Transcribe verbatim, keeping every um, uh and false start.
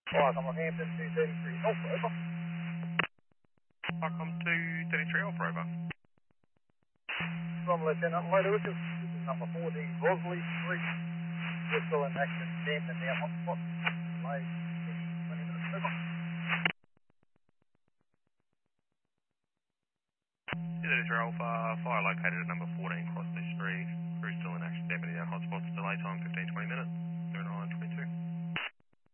Alright, I'm on Hampton two thirty-three. Oh, over. Welcome to thirty-three Alpha Over. From Lieutenant Lloyd, this is, this is number fourteen, Rosalie Street. We're still in action, Hampton now, hotspot. Delay twenty minutes, over. thirty-three Alpha, fire located at number fourteen Crossley Street. Crew still in action, deputy out hotspots, delay time fifteen to twenty minutes. zero nine twenty